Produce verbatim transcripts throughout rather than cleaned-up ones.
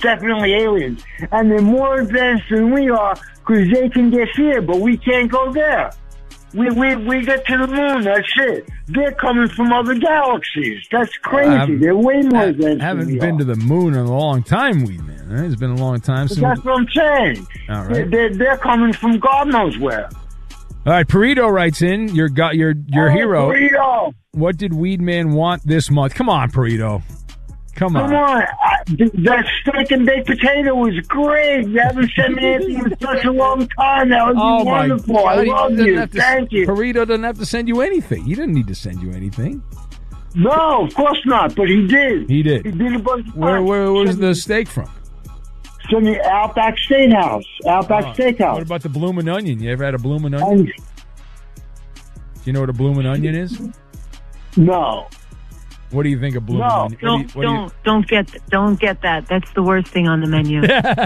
definitely aliens. And they're more advanced than we are because they can get here, but we can't go there. We, we we get to the moon, that's it. They're coming from other galaxies. That's crazy. They're way more advanced I haven't than we been are. to the moon in a long time, Weed Man. Right? It's been a long time But since. that's what I'm saying. All right. They're, they're, they're coming from God knows where. All right, Perito writes in, your got your your Oh, hero. Burrito. What did Weed Man want this month? Come on, Perito. Come on. Come on. I, th- that steak and baked potato was great. You haven't sent me anything in such a long time. That was Oh, my wonderful. God. I He love doesn't you. have to- Thank you. Perito doesn't have to send you anything. He didn't need to send you anything. No, of course not, but he did. He did. He did a bunch of Where times. where was Sent the me- steak from? Sent me Outback Steakhouse. Outback Oh, Steakhouse. What about the bloomin' onion? You ever had a bloomin' onion? And- Do you know what a bloomin' onion is? no. What do you think of bloomin' No, onion? What do you- Don't what do you- don't don't get don't get that. That's the worst thing on the menu.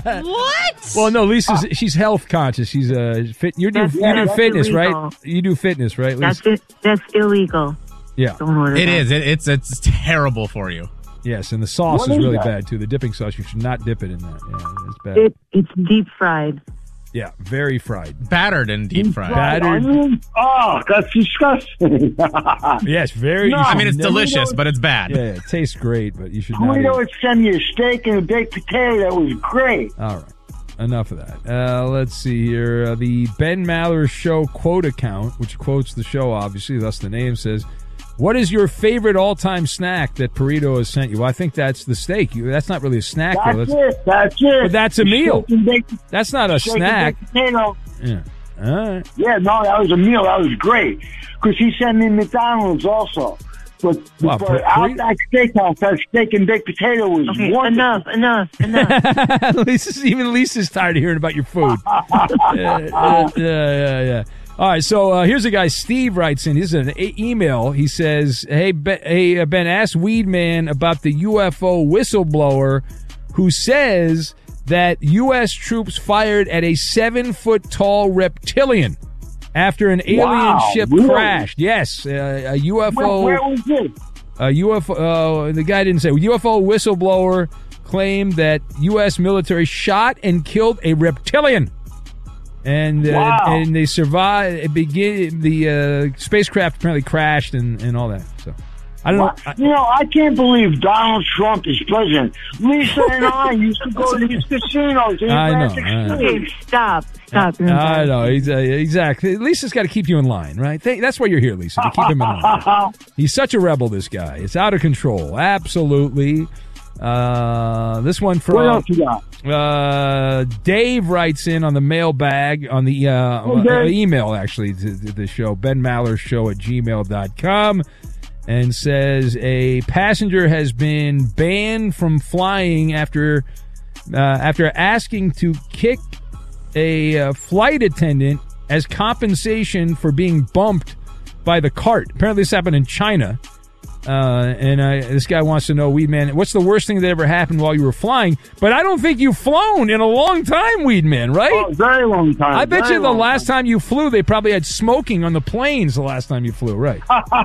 What? Well, no, Lisa's she's health conscious. She's uh fit. You do That's- you yeah, do that's fitness, illegal. right? You do fitness, right, Lisa? That's it. That's illegal. Yeah. Don't order It that. is. It, it's it's terrible for you. Yes, and the sauce What is is really that? bad too. The dipping sauce, you should not dip it in that. Yeah, it's bad. It it's deep fried. Yeah, very fried. Battered and deep fried. Battered. Onion? Oh, that's disgusting. Yes, very. No, you I should mean, it's never- delicious, but it's bad. Yeah, it tastes great, but you should not. Guido eat would send me a steak and a baked potato. That was great. All right. Enough of that. Uh, let's see here. Uh, the Ben Maller Show quote account, which quotes the show, obviously, thus the name, says, what is your favorite all-time snack that Perito has sent you? Well, I think that's the steak. You, that's not really a snack, though. That's That's, it. That's it. But that's a meal. Steak and baked, that's not a steak snack. and baked potato. Yeah. All right. Yeah, no, that was a meal. That was great. Because he sent me McDonald's also. But, Wow, but Perito- Outback Steakhouse, that steak and baked potato was Okay, wonderful. enough, enough, enough. Lisa's, even Lisa's tired of hearing about your food. yeah, yeah, yeah, yeah. All right, so uh, here's a guy, Steve writes in. This is an a- email. He says, hey, ben, hey, uh, Ben, ask Weed Man about the U F O whistleblower who says that U S troops fired at a seven-foot-tall reptilian after an alien Wow, ship really? crashed. Yes, uh, a U F O... Where, where was it? A U F O, uh, the guy didn't say. U F O whistleblower claimed that U S military shot and killed a reptilian, and uh, Wow. and they survived. It begin the uh, spacecraft apparently crashed and, and all that. So I don't know. I, You know, I can't believe Donald Trump is president. Lisa and I used to go to these casinos in I know, Atlantic I know. City. Okay, stop, stop. You're I embarrassing. know he's, uh, exactly. Lisa's got to keep you in line, right? Th- That's why you're here, Lisa, to keep him in line. He's such a rebel. This guy, it's out of control. Absolutely. Uh, this one from. What else you got? Uh, Dave writes in on the mailbag, on the uh, Okay. uh, email, actually, to, to the show, Ben Maller's show at gmail dot com, and says a passenger has been banned from flying after uh, after asking to kick a uh, flight attendant as compensation for being bumped by the cart. Apparently this happened in China. Uh, and uh, this guy wants to know, Weed Man, what's the worst thing that ever happened while you were flying? But I don't think you've flown in a long time, Weed Man, right? Oh, very long time. I bet very you the long last time you flew, they probably had smoking on the planes the last time you flew, right?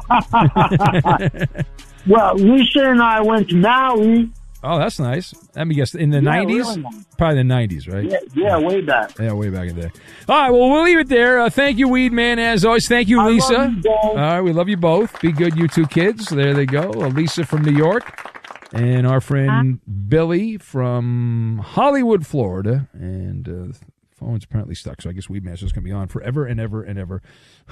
Well, Lisa and I went to Maui. Oh, that's nice. Let me guess, in the Yeah, nineties? really nice. Probably the nineties, right? Yeah, yeah, way back. Yeah, way back in the day. All right, well, we'll leave it there. Uh, thank you, Weed Man, as always. Thank you, I love Lisa. you both. All right, we love you both. Be good, you two kids. There they go. Uh, Lisa from New York and our friend Billy from Hollywood, Florida. And uh, the phone's apparently stuck, so I guess Weed Man's just going to be on forever and ever and ever.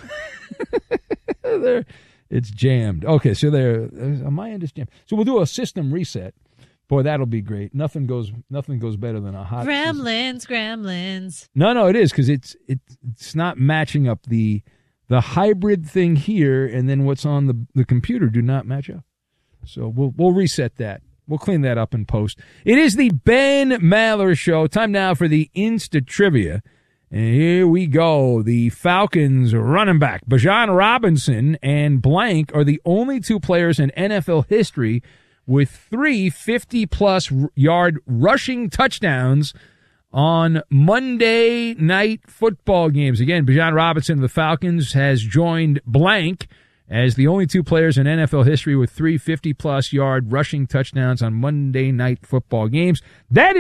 there, it's jammed. Okay, so there, uh, on my end, it's jammed. So we'll do a system reset. Boy, that'll be great. Nothing goes, nothing goes better than a hot. Gremlins, gremlins. No, no, it is because it's it, it's not matching up the the hybrid thing here, and then what's on the the computer do not match up. So we'll we'll reset that. We'll clean that up in post. It is the Ben Maller Show. Time now for the Insta Trivia. And here we go. The Falcons running back, Bijan Robinson and blank are the only two players in N F L history with three fifty-plus yard rushing touchdowns on Monday night football games. Again, Bijan Robinson of the Falcons has joined blank as the only two players in N F L history with three fifty-plus yard rushing touchdowns on Monday night football games. That is